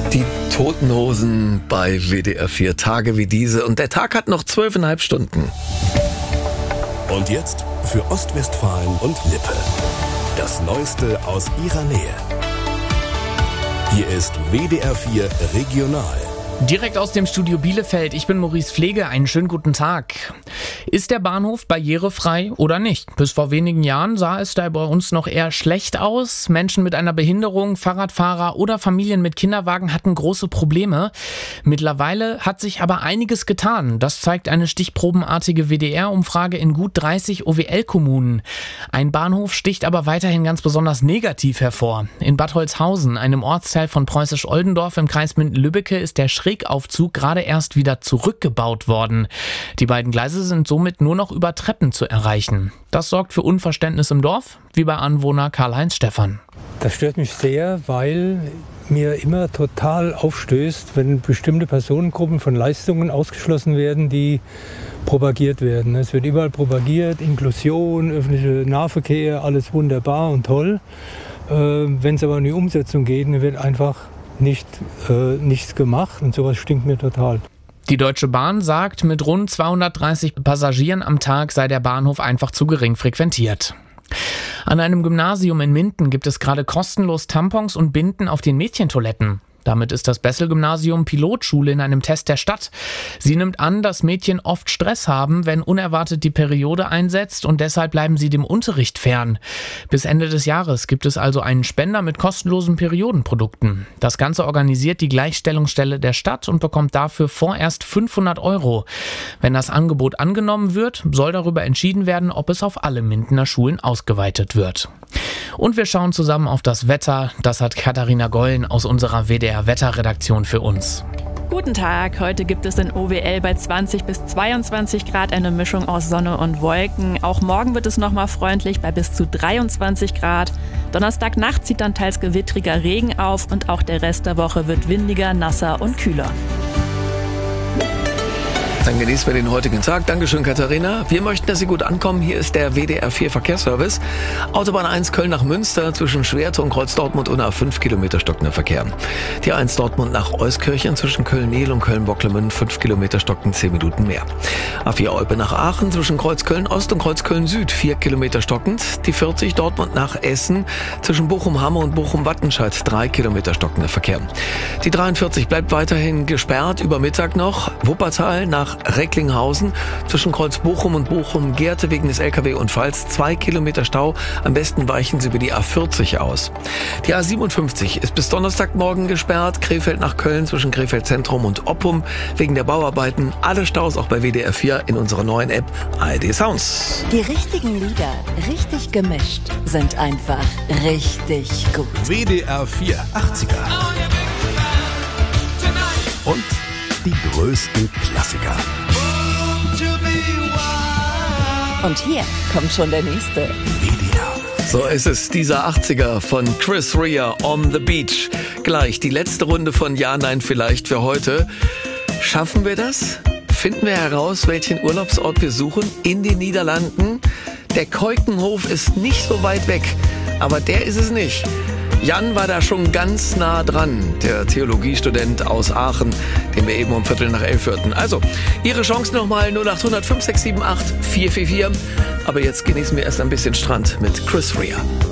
Die Toten Hosen bei WDR 4, Tage wie diese. Und der Tag hat noch 12,5 Stunden. Und jetzt für Ostwestfalen und Lippe. Das Neueste aus ihrer Nähe. Hier ist WDR 4 Regional. Direkt aus dem Studio Bielefeld, ich bin Maurice Pflege, einen schönen guten Tag. Ist der Bahnhof barrierefrei oder nicht? Bis vor wenigen Jahren sah es da bei uns noch eher schlecht aus. Menschen mit einer Behinderung, Fahrradfahrer oder Familien mit Kinderwagen hatten große Probleme. Mittlerweile hat sich aber einiges getan. Das zeigt eine stichprobenartige WDR-Umfrage in gut 30 OWL-Kommunen. Ein Bahnhof sticht aber weiterhin ganz besonders negativ hervor. In Bad Holzhausen, einem Ortsteil von Preußisch-Oldendorf im Kreis Minden-Lübbecke, ist der Schrägaufzug gerade erst wieder zurückgebaut worden. Die beiden Gleise sind somit nur noch über Treppen zu erreichen. Das sorgt für Unverständnis im Dorf, wie bei Anwohner Karl-Heinz Stephan. Das stört mich sehr, weil mir immer total aufstößt, wenn bestimmte Personengruppen von Leistungen ausgeschlossen werden, die propagiert werden. Es wird überall propagiert, Inklusion, öffentlicher Nahverkehr, alles wunderbar und toll. Wenn es aber in die Umsetzung geht, dann wird einfach nichts gemacht und sowas stinkt mir total. Die Deutsche Bahn sagt, mit rund 230 Passagieren am Tag sei der Bahnhof einfach zu gering frequentiert. An einem Gymnasium in Minden gibt es gerade kostenlos Tampons und Binden auf den Mädchentoiletten. Damit ist das Bessel-Gymnasium Pilotschule in einem Test der Stadt. Sie nimmt an, dass Mädchen oft Stress haben, wenn unerwartet die Periode einsetzt, und deshalb bleiben sie dem Unterricht fern. Bis Ende des Jahres gibt es also einen Spender mit kostenlosen Periodenprodukten. Das Ganze organisiert die Gleichstellungsstelle der Stadt und bekommt dafür vorerst 500 €. Wenn das Angebot angenommen wird, soll darüber entschieden werden, ob es auf alle Mindener Schulen ausgeweitet wird. Und wir schauen zusammen auf das Wetter. Das hat Katharina Gollen aus unserer WDR-Wetterredaktion für uns. Guten Tag, heute gibt es in OWL bei 20 bis 22 Grad eine Mischung aus Sonne und Wolken. Auch morgen wird es nochmal freundlich bei bis zu 23 Grad. Donnerstagnacht zieht dann teils gewittriger Regen auf und auch der Rest der Woche wird windiger, nasser und kühler. Dann genießen wir den heutigen Tag. Dankeschön, Katharina. Wir möchten, dass Sie gut ankommen. Hier ist der WDR 4 Verkehrsservice. Autobahn 1 Köln nach Münster zwischen Schwerte und Kreuz Dortmund und A5 Kilometer stockender Verkehr. Die A1 Dortmund nach Euskirchen zwischen Köln-Nehl und Köln-Bocklemünd 5 Kilometer stocken 10 Minuten mehr. A4 Olpe nach Aachen zwischen Kreuz Köln-Ost und Kreuz Köln-Süd 4 Kilometer stockend. Die 40 Dortmund nach Essen zwischen Bochum-Hamme und Bochum-Wattenscheid 3 Kilometer stockender Verkehr. Die 43 bleibt weiterhin gesperrt über Mittag noch. Wuppertal nach Recklinghausen zwischen Kreuz Bochum und Bochum-Gerte wegen des LKW-Unfalls 2 Kilometer Stau. Am besten weichen Sie über die A40 aus. Die A57 ist bis Donnerstagmorgen gesperrt. Krefeld nach Köln zwischen Krefeld Zentrum und Oppum wegen der Bauarbeiten. Alle Staus auch bei WDR 4 in unserer neuen App ARD Sounds. Die richtigen Lieder, richtig gemischt, sind einfach richtig gut. WDR 4 80er. Und die größten Klassiker. Und hier kommt schon der nächste. WDR. So ist es, dieser 80er von Chris Rea, On the Beach. Gleich die letzte Runde von Ja, Nein, Vielleicht für heute. Schaffen wir das? Finden wir heraus, welchen Urlaubsort wir suchen in den Niederlanden? Der Keukenhof ist nicht so weit weg, aber der ist es nicht. Jan war da schon ganz nah dran, der Theologiestudent aus Aachen, den wir eben um 11:15 hörten. Also, Ihre Chance nochmal 0800 5678 444. Aber jetzt genießen wir erst ein bisschen Strand mit Chris Rea.